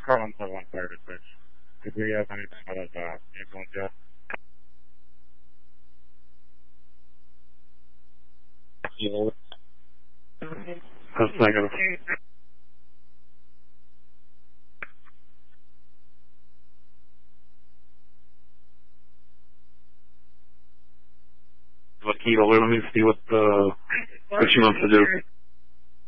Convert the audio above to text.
call on 136. If we have anything out of influence yet. That's negative. Kilo, let me see what she wants to do.